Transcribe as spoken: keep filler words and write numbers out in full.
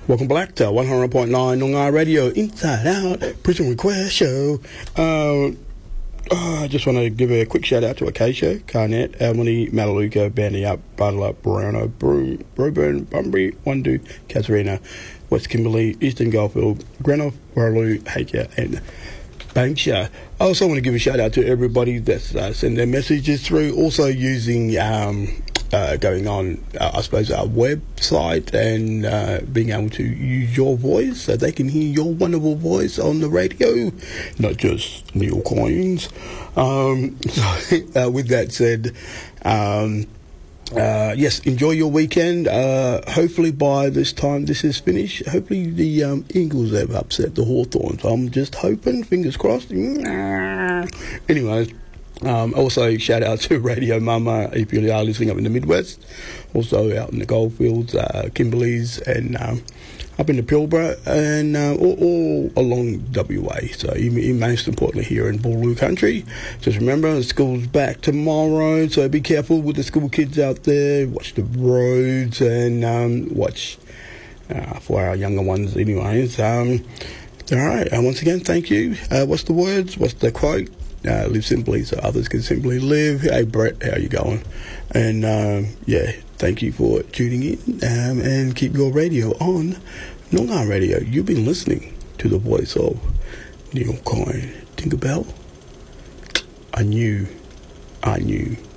Welcome back to one hundred point nine Noongar Radio, Inside Out, Prison Request Show. Uh, oh, I just want to give a quick shout out to Acacia, Carnet, Albany, Mataluka, Bandy Up, Bartla, Brownlow, Broome, Roeburn, Bunbury, Wandoo, Casuarina, West Kimberley, Eastern Goldfield, Greenock, Warraloo, Hakea, and Banksia. I also want to give a shout out to everybody that's uh, sent their messages through, also using um, uh, going on, uh, I suppose, our website and uh, being able to use your voice so they can hear your wonderful voice on the radio, not just Neil Coins. Um, so, uh, with that said, um, Uh, yes, enjoy your weekend. Uh, hopefully by this time this is finished, hopefully the um, Eagles have upset the Hawthorns. I'm just hoping, fingers crossed. Anyways, um, also shout out to Radio Mama if you are listening up in the Midwest, also out in the Goldfields, uh, Kimberleys, and um, up in the Pilbara, and uh, all, all along W A. So even most importantly here in Boolaloo country. Just remember, the school's back tomorrow, so be careful with the school kids out there. Watch the roads and um, watch uh, for our younger ones anyways. Um, all right, and once again, thank you. Uh, what's the words? What's the quote? Uh, live simply so others can simply live. Hey Brett, how you going? And um, yeah, thank you for tuning in, um, and keep your radio on Noongar Radio. You've been listening to the voice of Neil Coyne. Tinkerbell, I knew, I knew